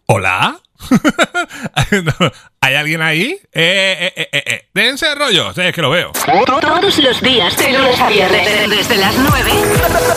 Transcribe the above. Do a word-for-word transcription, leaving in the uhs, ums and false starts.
¿Hola? ¿Hay alguien ahí? Eh, eh, eh, eh, eh. Dense rollo, sí, es que lo veo. Todos los días, de lunes a viernes, desde las nueve